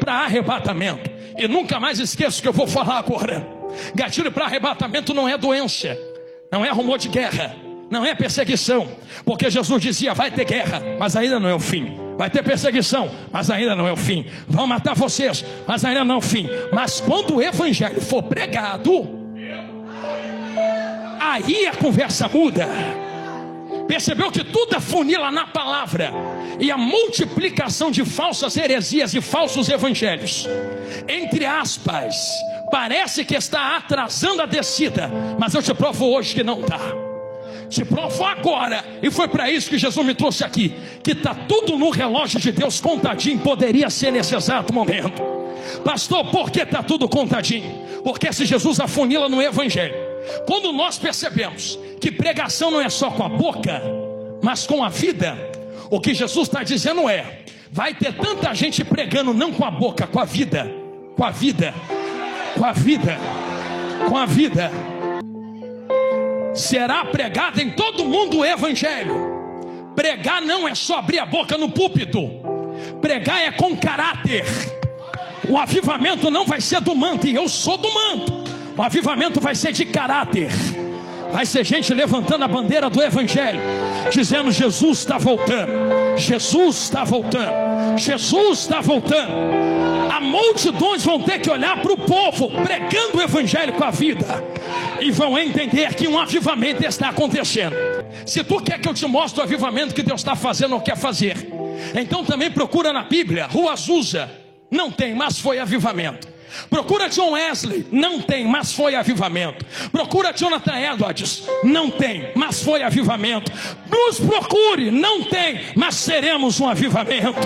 para arrebatamento. E nunca mais esqueço o que eu vou falar agora. Gatilho para arrebatamento não é doença, não é rumor de guerra, não é perseguição. Porque Jesus dizia: vai ter guerra, mas ainda não é o fim. Vai ter perseguição, mas ainda não é o fim. Vão matar vocês, mas ainda não é o fim. Mas quando o evangelho for pregado, aí a conversa muda. Percebeu que tudo afunila na palavra. E a multiplicação de falsas heresias e falsos evangelhos, entre aspas, parece que está atrasando a descida. Mas eu te provo hoje que não está. Te provo agora. E foi para isso que Jesus me trouxe aqui. Que está tudo no relógio de Deus contadinho. Poderia ser nesse exato momento. Pastor, por que está tudo contadinho? Porque se Jesus afunila no evangelho, quando nós percebemos que pregação não é só com a boca, mas com a vida, o que Jesus está dizendo é: vai ter tanta gente pregando não com a boca, com a vida, com a vida, com a vida, com a vida. Será pregado em todo mundo o evangelho. Pregar não é só abrir a boca no púlpito. Pregar é com caráter. O avivamento não vai ser do manto, e eu sou do manto. O avivamento vai ser de caráter. Vai ser gente levantando a bandeira do evangelho, dizendo: Jesus está voltando, Jesus está voltando, Jesus está voltando. Há multidões vão ter que olhar para o povo pregando o evangelho com a vida, e vão entender que um avivamento está acontecendo. Se tu quer que eu te mostre o avivamento que Deus está fazendo ou quer fazer, então também procura na Bíblia. Rua Azusa, não tem, mas foi avivamento. Procura John Wesley, não tem, mas foi avivamento. Procura Jonathan Edwards, não tem, mas foi avivamento. Nos procure, não tem, mas seremos um avivamento.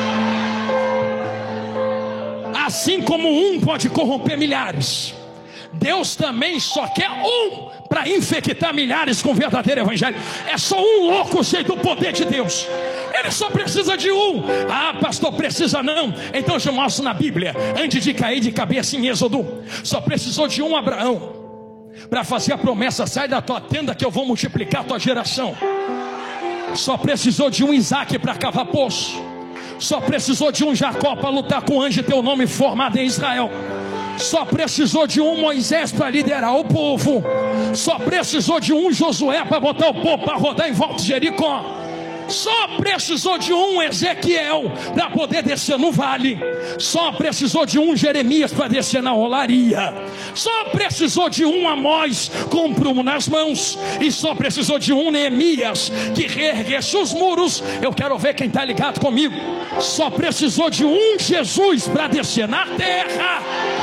Assim como um pode corromper milhares, Deus também só quer um para infectar milhares com o verdadeiro evangelho. É só um louco cheio do poder de Deus. Ele só precisa de um. Ah, pastor, precisa não? Então eu te mostro na Bíblia. Antes de cair de cabeça em Êxodo, só precisou de um Abraão para fazer a promessa: sai da tua tenda que eu vou multiplicar a tua geração. Só precisou de um Isaac para cavar poço. Só precisou de um Jacó para lutar com o anjo e ter o nome formado em Israel. Só precisou de um Moisés para liderar o povo. Só precisou de um Josué para botar o povo para rodar em volta de Jericó. Só precisou de um Ezequiel para poder descer no vale. Só precisou de um Jeremias para descer na olaria. Só precisou de um Amós com um prumo nas mãos. E só precisou de um Neemias que reerguesse os muros. Eu quero ver quem está ligado comigo. Só precisou de um Jesus para descer na terra.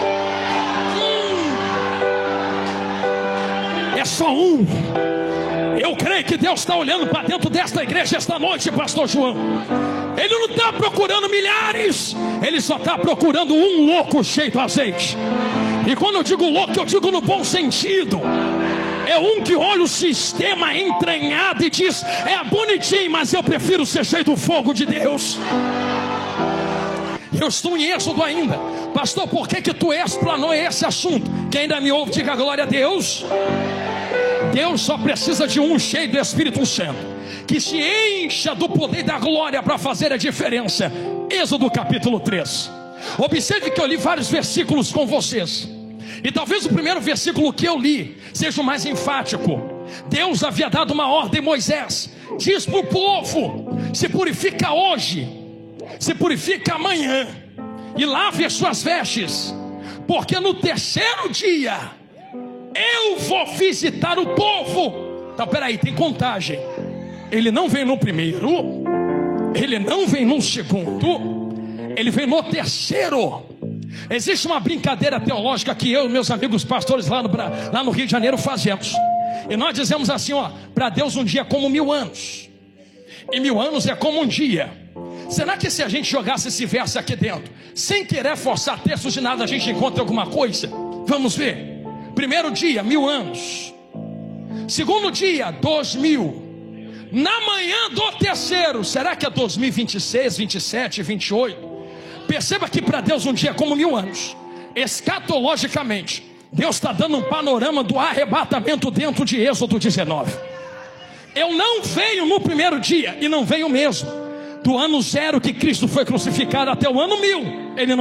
É só um. Eu creio que Deus está olhando para dentro desta igreja esta noite, pastor João. Ele não está procurando milhares, ele só está procurando um louco cheio de azeite. E quando eu digo louco, eu digo no bom sentido. É um que olha o sistema entranhado e diz: é bonitinho, mas eu prefiro ser cheio do fogo de Deus. Eu estou em Êxodo ainda. Pastor, por que tu explanou esse assunto? Quem ainda me ouve, diga glória a Deus. Deus só precisa de um cheio do Espírito Santo, que se encha do poder e da glória para fazer a diferença. Êxodo capítulo 3. Observe que eu li vários versículos com vocês, e talvez o primeiro versículo que eu li seja o mais enfático. Deus havia dado uma ordem a Moisés: diz para o povo: se purifica hoje, se purifica amanhã, e lave as suas vestes, porque no terceiro dia eu vou visitar o povo. Então peraí, tem contagem. Ele não vem no primeiro, ele não vem no segundo, ele vem no terceiro. Existe uma brincadeira teológica que eu e meus amigos pastores lá no Rio de Janeiro fazemos. E nós dizemos assim, ó: para Deus um dia é como 1000 anos, e 1000 anos é como um dia. Será que se a gente jogasse esse verso aqui dentro, sem querer forçar textos de nada, a gente encontra alguma coisa? Vamos ver. Primeiro dia, 1000 anos. Segundo dia, 2000. Na manhã do terceiro, será que é 2026, 27, 28? Perceba que para Deus um dia é como 1000 anos. Escatologicamente, Deus está dando um panorama do arrebatamento dentro de Êxodo 19. Eu não venho no primeiro dia, e não venho mesmo. Do ano 0 que Cristo foi crucificado até o ano 1000, ele não